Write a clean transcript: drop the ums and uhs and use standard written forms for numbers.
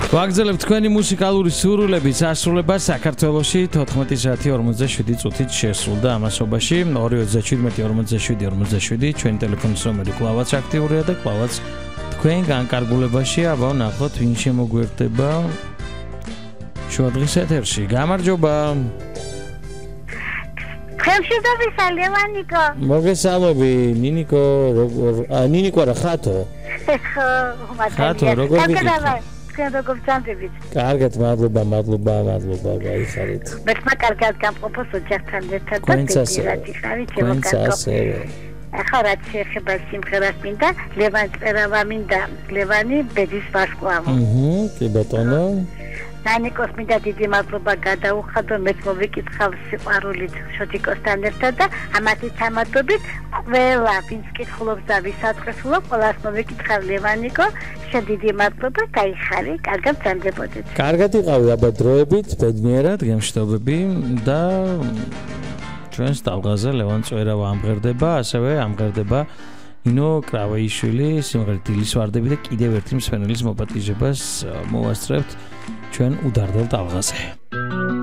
ვაგრძელებთ თქვენი მუსიკალური სურვილების ასრულებას საქართველოში 14:47 წუთით შესრულდა ამასობაში 227-47-47 ჩვენი ტელეფონის ნომერი კლავაც აქტიურია და კლავაც თქვენ განკარგულებაში აბა ნახოთ ვინ შემოგვერდება შუადღის ეთერში გამარჯობა ხელშეძაბისა ლევანიკო მოგესალმები ნინიკო რა ხათო ხათო როგორ ვიყიდით როგორ წამებით. კარგად, მადლობა, გაიხარეთ. მე კარგად გამყოფოს ოჯახთან ერთად და პირადი ხარი ჩემო. ახლა რაც შეეხება სიმღერას მინდა, ლევან წერავა მინდა, ლევანი ბედის ვარსკვლავი. კი ბატონო. ნანიკოს მინდა დიდი მადლობა გადაუხადო, მეც მოვიკითხავ სიყვარულით შოთიკოსთან ერთად და ამათი თამატობით ყველა ვინც კითხულობს და ვისაწყისულობ, ყველას მოვიკითხავ ლევანიკო. დიდი მადლობა, გაიხარე, კარგად გრძელდებოდეთ. კარგად იყავი აბა დროებით, ბედნიერად, გემშვიდობები და ჩვენს ტალღაზე ლევან წერავა ამღერდება, ასევე ამღერდება ნინო კრავეიშვილი, სიმღერით დილის ვარდები და კიდევ ერთი მსმენელის მოპატიჟებას მოვასწრებთ ჩვენ უდარდელ ტალღაზე.